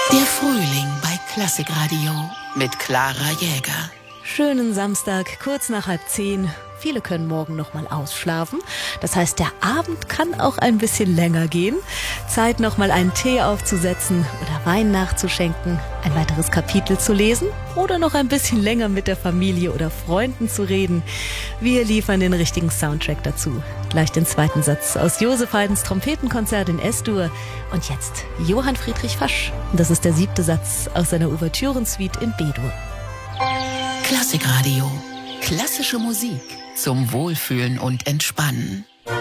Der Frühling bei Klassikradio mit Clara Jäger. Schönen Samstag, kurz nach 9:30. Viele können morgen noch mal ausschlafen. Das heißt, der Abend kann auch ein bisschen länger gehen. Zeit, noch mal einen Tee aufzusetzen oder Wein nachzuschenken, ein weiteres Kapitel zu lesen oder noch ein bisschen länger mit der Familie oder Freunden zu reden. Wir liefern den richtigen Soundtrack dazu. Gleich den zweiten Satz aus Joseph Haydns Trompetenkonzert in S-Dur. Und jetzt Johann Friedrich Fasch. Das ist der 7. Satz aus seiner Ouvertürensuite in B-Dur. Klassikradio. Klassische Musik zum Wohlfühlen und Entspannen.